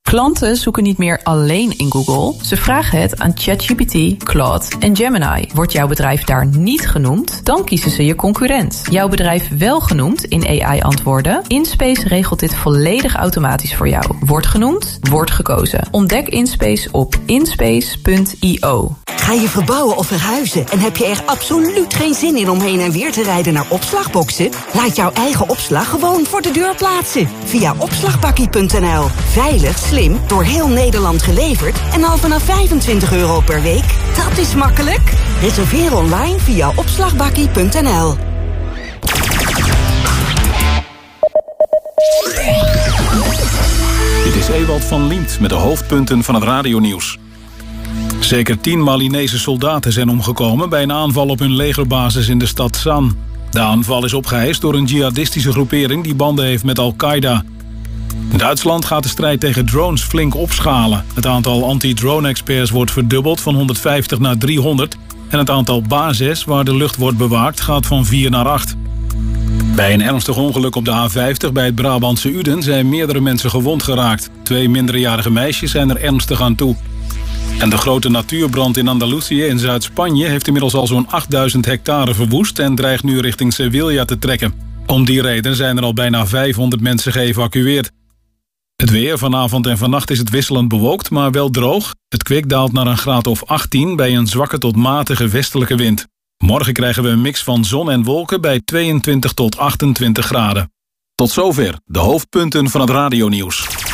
Klanten zoeken niet meer alleen in Google. Ze vragen het aan ChatGPT, Claude en Gemini. Wordt jouw bedrijf daar niet genoemd, dan kiezen ze je concurrent. Jouw bedrijf wel genoemd in AI-antwoorden? InSpace regelt dit volledig automatisch voor jou. Wordt genoemd, wordt gekozen. Ontdek InSpace op inspace.io. Ga je verbouwen of verhuizen en heb je er absoluut geen zin in om heen en weer te rijden naar opslagboxen? Laat jouw eigen opslag gewoon voor de deur plaatsen. Via opslagbakkie.nl. Veilig, slim, door heel Nederland geleverd en al vanaf €25 per week. Dat is makkelijk. Reserveer online via opslagbakkie.nl. Dit is Ewald van Liemt met de hoofdpunten van het radionieuws. Zeker 10 Malinese soldaten zijn omgekomen bij een aanval op hun legerbasis in de stad San. De aanval is opgeëist door een jihadistische groepering die banden heeft met Al-Qaeda. Duitsland gaat de strijd tegen drones flink opschalen. Het aantal anti-drone-experts wordt verdubbeld van 150 naar 300... en het aantal bases waar de lucht wordt bewaakt gaat van 4 naar 8. Bij een ernstig ongeluk op de A50 bij het Brabantse Uden zijn meerdere mensen gewond geraakt. 2 minderjarige meisjes zijn er ernstig aan toe. En de grote natuurbrand in Andalusië in Zuid-Spanje heeft inmiddels al zo'n 8000 hectare verwoest en dreigt nu richting Sevilla te trekken. Om die reden zijn er al bijna 500 mensen geëvacueerd. Het weer vanavond en vannacht is het wisselend bewolkt, maar wel droog. Het kwik daalt naar een graad of 18 bij een zwakke tot matige westelijke wind. Morgen krijgen we een mix van zon en wolken bij 22 tot 28 graden. Tot zover de hoofdpunten van het radionieuws.